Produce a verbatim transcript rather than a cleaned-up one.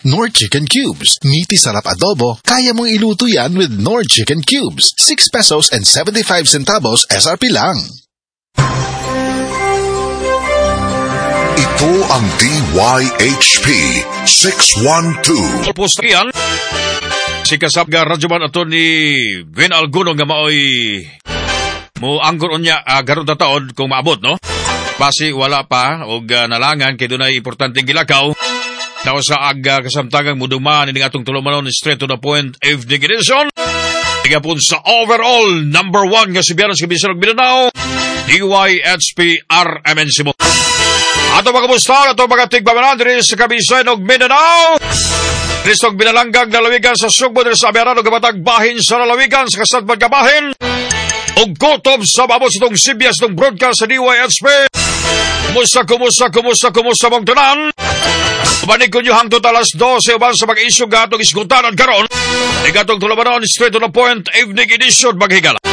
Nord Chicken Cubes. Meaty sarap adobo, kaya mong iluto yan with Nord Chicken Cubes. six pesos and seventy-five centavos S R P lang. Ito ang D Y H P six one two. Post yan. Si kasabga radyoman ato ni Gwen Alguno nga maoy mo angkor unya uh, garod na taon kung maabot, no? Basi wala pa og uh, nalangan kay dunay importanteng gilakaw. Daw sa aga kasamtangang muduman ini atong tulumanon straight to the point evening edition. Tigapon sa overall number one nga si Bianos Kabisanog Mindanao, D Y H P R M N C mo. Ato mga kamusta, ato mga tigbabanan diri sa Kabisanog Mindanao. Kristog binalanggag na lawigan sa Sugbo diri sa Abiarano gabatag bahin sa lalawigan sa kasadbad kabahin. Og kotob sa babot sa itong Sibyas ng broadcast sa D Y H P. Kumusta, kumusta, kumusta, kumusta mong tanan? Manig ko nyo hangtod alas dose uban sa mag-isyo gatong isguntanan karon. Igatong tulabanon straight to the point evening edition maghigala.